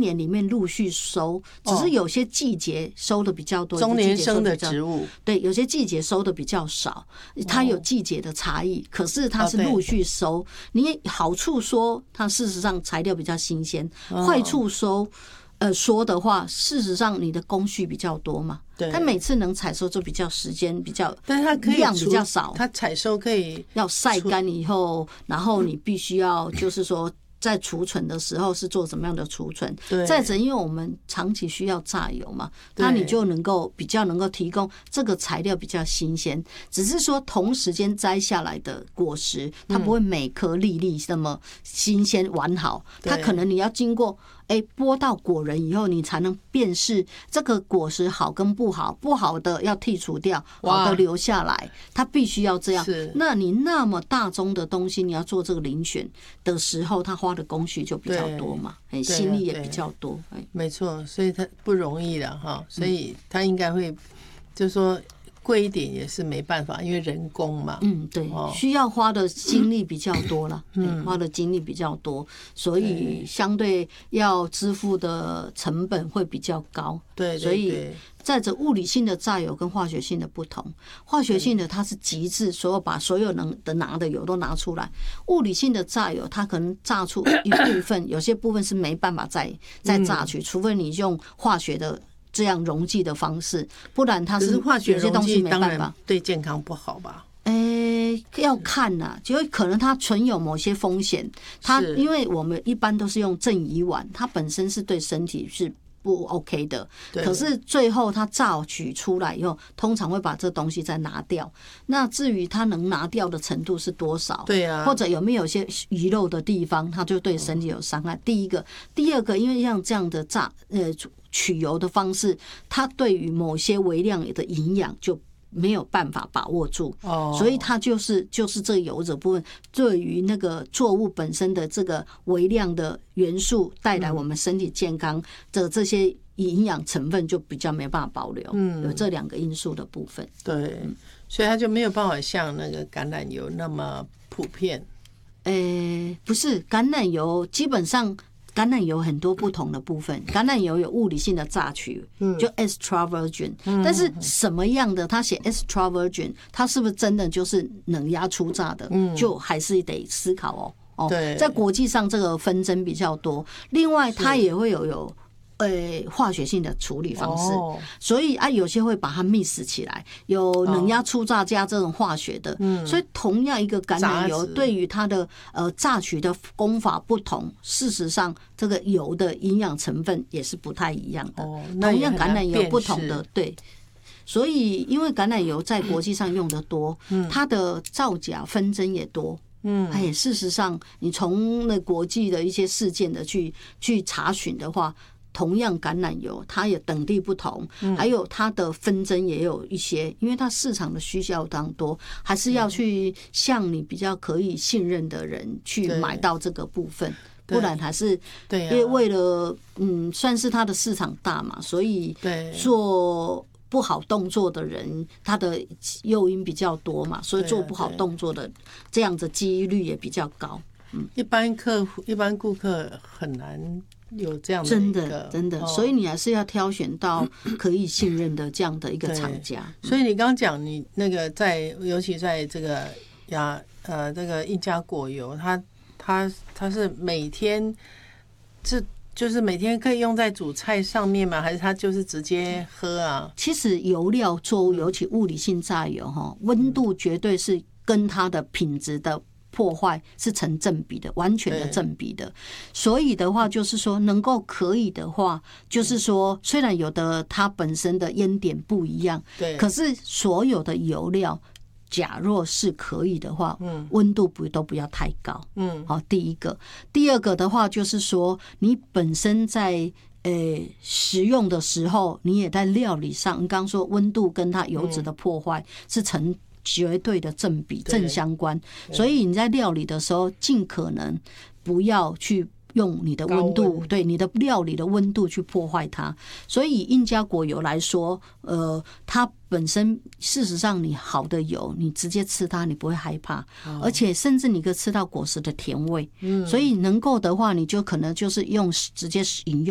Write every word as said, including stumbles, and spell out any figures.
年里面陆续收，只是有些季节收的比较多， 中年生的植物， 对，有些季节收的比较少，它有季节的差异，可是它是陆续收。你好处说它事实上材料比较新鲜，坏处说。呃，说的话，事实上你的工序比较多嘛，它每次能采收就比较时间比较， 但是它可以量比较少， 它采收可以要晒干以后，然后你必须要就是说。在储存的时候是做什么样的储存？再者，因为我们长期需要榨油嘛，那你就能够比较能够提供这个材料比较新鲜。只是说同时间摘下来的果实，它不会每颗粒粒那么新鲜完好，它可能你要经过哎剥到果仁以后，你才能辨识这个果实好跟不好，不好的要剔除掉，好的留下来，它必须要这样。那你那么大宗的东西，你要做这个遴选的时候，它花的工序就比较多嘛，心力也比较多。 没错，所以它不容易了哈，所以它应该会就是说。贵一点也是没办法，因为人工嘛。 嗯，对，哦、需要花的精力比较多了，嗯，花的精力比较多，所以相对要支付的成本会比较高。 对， 所以再者物理性的榨油跟化学性的不同，化学性的它是极致，所有把所有能的拿的油都拿出来；物理性的榨油，它可能榨出一部分，有些部分是没办法再再榨取，除非你用化学的。这样溶剂的方式，不然它是化学有些东西没办法， 对健康不好吧？ 诶、欸，要看呐、啊，就可能它存有某些风险。它因为我们一般都是用正乙烷，它本身是对身体是不 OK 的。可是最后它榨取出来以后，通常会把这东西再拿掉。那至于它能拿掉的程度是多少？ 对啊， 或者有没有些遗漏的地方，它就对身体有伤害。第一个，第二个，因为像这样的榨呃。取油的方式，它对于某些微量的营养就没有办法把握住，哦，所以它就是就是这个油脂部分对于那个作物本身的这个微量的元素带来我们身体健康的这些营养成分就比较没办法保留，嗯，有这两个因素的部分， 对，所以它就没有办法像那个橄榄油那么普遍。 诶，不是，橄榄油基本上。橄榄油很多不同的部分，橄榄油有物理性的榨取，就 extra virgin，但是什么样的他写 extra virgin， 它是不是真的就是冷压初榨的，就还是得思考哦。哦，在国际上这个纷争比较多，另外它也会有有。呃，化学性的处理方式，哦、所以啊，有些会把它 mix 起来，有冷压初榨加这种化学的，嗯、所以同样一个橄榄油，对于它的呃榨取的功法不同，事实上这个油的营养成分也是不太一样的。哦、同样橄榄油不同的对，所以因为橄榄油在国际上用的多，嗯、它的造假纷争也多。嗯，哎，事实上，你从那国际的一些事件的去去查询的话。同样橄榄油，它也等地不同，还有它的纷争也有一些，因为它市场的需要当多，还是要去向你比较可以信任的人去买到这个部分，不然还是因为为了嗯，算是它的市场大嘛，所以做不好动作的人，他的诱因比较多嘛，所以做不好动作的这样的几率也比较高。嗯， 一般客户、一般顾客很难。有这样的真的真的，所以你还是要挑选到可以信任的这样的一个厂家。 所以你刚刚讲你那个在，尤其在这个呀呃这个印加果油，它它它是每天是就是每天可以用在煮菜上面吗？还是它就是直接喝啊？ 其实油料作物，尤其物理性榨油哈，温度绝对是跟它的品质的。破坏是成正比的，完全的正比的。所以的话，就是说能够可以的话，就是说虽然有的它本身的烟点不一样，对，可是所有的油料，假若是可以的话，嗯，温度不都不要太高，嗯，好，第一个，第二个的话就是说，你本身在。呃，食用的时候，你也在料理上，你刚刚说温度跟它油脂的破坏是成。绝对的正比正相关，所以你在料理的时候，尽可能不要去用你的温度，对你的料理的温度去破坏它。所以以印加果油来说，呃，它本身事实上你好的油，你直接吃它，你不会害怕，而且甚至你可以吃到果实的甜味。所以能够的话，你就可能就是用直接饮用。